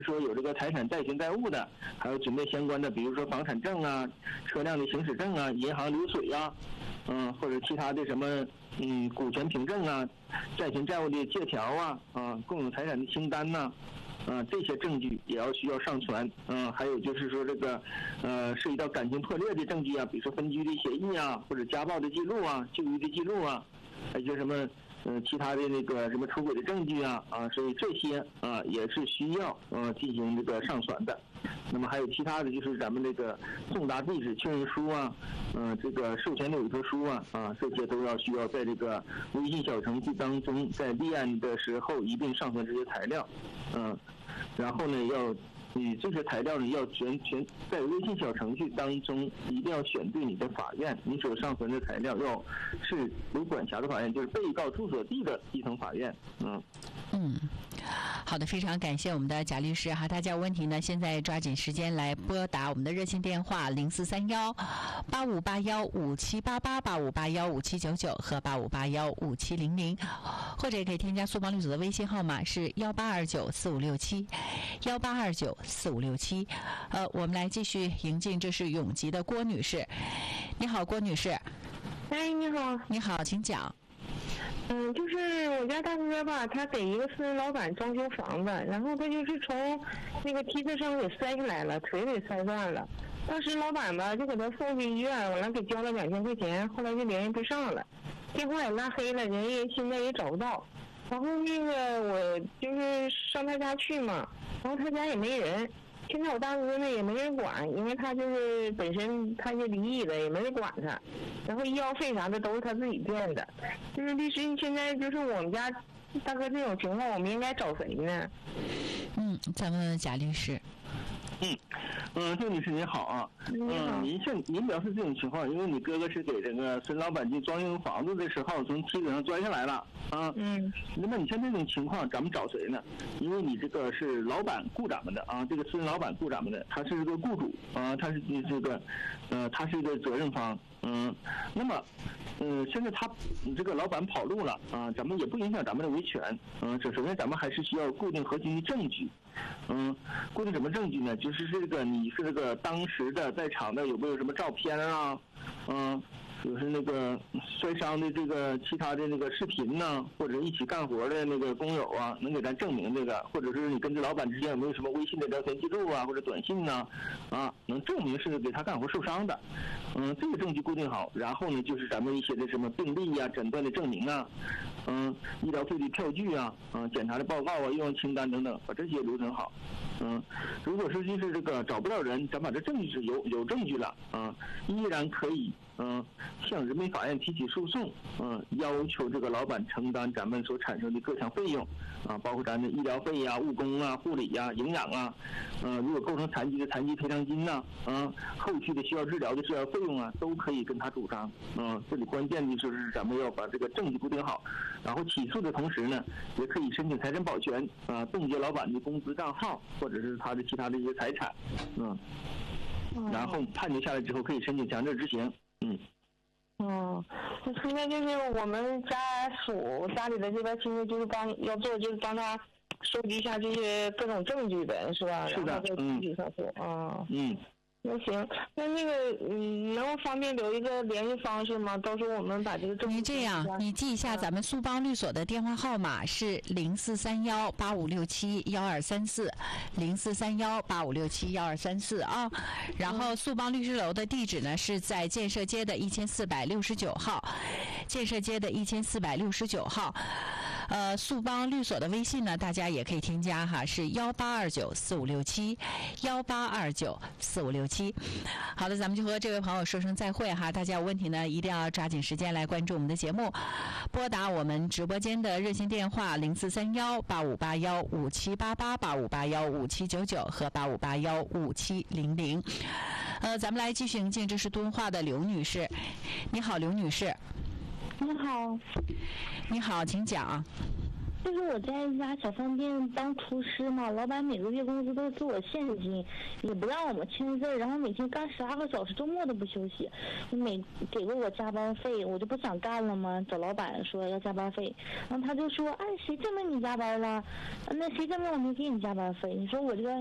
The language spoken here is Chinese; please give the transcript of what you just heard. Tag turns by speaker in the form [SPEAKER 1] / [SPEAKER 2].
[SPEAKER 1] 说有这个财产债权债务的，还有准备相关的，比如说房产证啊、车辆的行驶证啊、银行流水啊，或者其他的什么股权凭证啊、债权债务的借条啊、共有财产的清单呐、这些证据也需要上传。还有就是说这个涉及到感情破裂的证据啊，比如说分居的协议啊，或者家暴的记录啊、就医的记录啊，还有什么其他的那个什么出轨的证据啊，所以这些也是需要进行这个上传的。那么还有其他的就是咱们这个送达地址确认书啊，这个授权的委托书啊，这些都需要在这个微信小程序当中，在立案的时候一并上传这些材料，然后呢这些材料呢要全在微信小程序当中一定要选对你的法院，你所上传的材料要是有管辖的法院，就是被告住所地的基层法院。
[SPEAKER 2] 好的，非常感谢我们的贾律师哈，大家有问题呢，现在抓紧时间来拨打我们的热线电话0431-8581-5788、8581-5799和8581-5700，或者也可以添加苏邦律所的微信号码是18294567，18294567。我们来继续迎进，这是永吉的郭女士。你好，郭女士。
[SPEAKER 3] 哎，你好。
[SPEAKER 2] 你好，请讲。
[SPEAKER 3] 就是我家大哥吧，他给一个私人老板装修房子，然后他就是从那个梯子上给摔下来了，腿给摔断了。当时老板吧就给他送去医院，完了给交了2000块钱，后来就联系不上了，电话也拉黑了，人也现在也找不到。然后那个我就是上他家去嘛，然后他家也没人。现在我大哥呢也没人管，因为他就是本身他就离异了，也没人管他，然后医药费啥的都是他自己垫的。就是律师，现在就是我们家大哥这种情况，我们应该找谁呢？
[SPEAKER 2] 咱们贾律师。
[SPEAKER 1] 这个女士您好啊。您表示这种情况，因为你哥哥是给这个孙老板去装修房子的时候从梯子上钻下来了啊。那么你像这种情况，咱们找谁呢？因为你这个是老板雇咱们的啊，这个孙老板雇咱们的，他是个雇主啊，他是这个他是一个责任方。那么现在这个老板跑路了啊，咱们也不影响咱们的维权。首先咱们还是需要固定核心的证据。固定什么证据呢？就是这个你是这个当时的在场的有没有什么照片啊？就是那个摔伤的这个其他的那个视频呢，或者一起干活的那个工友啊，能给咱证明这个，或者是你跟这老板之间有没有什么微信的聊天记录啊，或者短信呢？能证明是给他干活受伤的。这个证据固定好，然后呢，就是咱们一些的什么病历啊、诊断的证明啊，医疗费的票据啊，检查的报告啊、用药清单等等，把这些流程好。如果说就是这个找不到人，咱把这证据是有证据了依然可以向人民法院提起诉讼，要求这个老板承担咱们所产生的各项费用包括咱的医疗费呀、误工啊、护理呀、营养啊，如果构成残疾的残疾赔偿金呐，后续的需要治疗的治疗费用啊，都可以跟他主张。这里关键的就是咱们要把这个证据固定好，然后起诉的同时呢，也可以申请财产保全冻结老板的工资账号或者是他的其他的一些财产，然后判决下来之后可以申请强制执行。
[SPEAKER 3] 现在就是我们家里的这边亲戚就是要做，就是帮他收集一下这些各种证据呗，是吧？
[SPEAKER 1] 是的。
[SPEAKER 3] 然后再具体上做那行，那个能方便留一个联系方式吗？到时候我们把这个证据。
[SPEAKER 2] 你这样，你记一下咱们苏邦律所的电话号码是0431-8567-1234，0431-8567-1234啊。然后苏邦律师楼的地址呢是在建设街的1469号，建设街的1469号。苏邦律所的微信呢，大家也可以添加哈，是18294567，18294567。好的，咱们就和这位朋友说声再会哈。大家有问题呢，一定要抓紧时间来关注我们的节目，拨打我们直播间的热线电话0431-8581-5788、8581-5799和8581-5700。咱们来继续迎进，这是敦化的刘女士。你好，刘女士。
[SPEAKER 3] 你好。
[SPEAKER 2] 你好，请讲。
[SPEAKER 4] 就是我在一家小饭店当厨师嘛，老板每个月工资都是给我现金，也不让我们签字，然后每天干12个小时，周末都不休息，给了我加班费，我就不想干了嘛，找老板说要加班费，然后他就说，哎，谁证明你加班了？那谁证明我没给你加班费？你说我这个